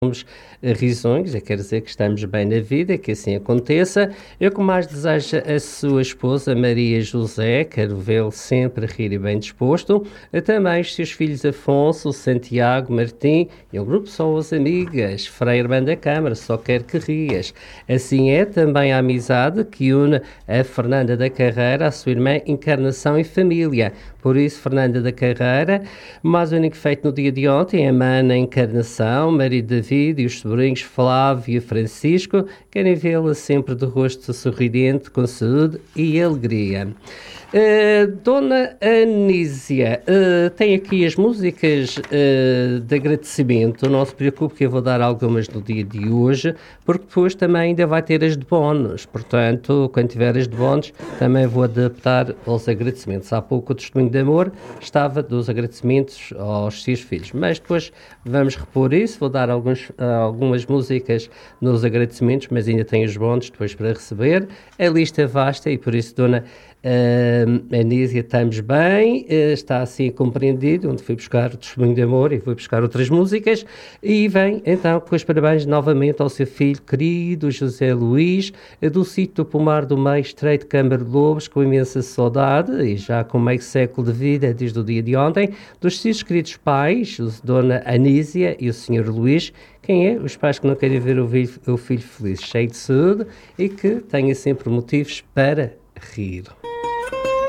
somos risonhos, quer dizer que estamos bem na vida, que assim aconteça. Eu, com mais desejo a sua esposa Maria José, quero vê-lo sempre rir e bem disposto. Também os seus filhos Afonso, Santiago, Martim e um grupo são as amigas, Freire Banda Câmara, só quero que rias. Assim é também a amizade que une a Fernanda da Carreira, a sua irmã Encarnação e família. Por isso, Fernanda da Carreira, mais único feito no dia de ontem, a Mana Encarnação, marido David e os sobrinhos Flávio e Francisco, querem vê-la sempre de rosto sorridente, com saúde e alegria. Dona Anísia, tem aqui as músicas de agradecimento. Não se preocupe que eu vou dar algumas no dia de hoje, porque depois também ainda vai ter as de bónus. Portanto, quando tiver as de bónus, também vou adaptar aos agradecimentos. Há pouco o testemunho de amor estava dos agradecimentos aos seus filhos, mas depois vamos repor isso. Vou dar algumas músicas nos agradecimentos, mas ainda tenho os bónus depois para receber. A lista é vasta e por isso, Dona Anísia, estamos bem, está assim compreendido, onde fui buscar o testemunho de amor e fui buscar outras músicas, e vem então com os parabéns novamente ao seu filho querido José Luís, do sítio do Pomar do Meio, Estreito de Câmara de Lobos, com imensa saudade e já com meio século de vida desde o dia de ontem, dos seus queridos pais, Dona Anísia e o Senhor Luís. Quem é? Os pais que não querem ver o filho feliz, cheio de saúde e que tenha sempre motivos para rir.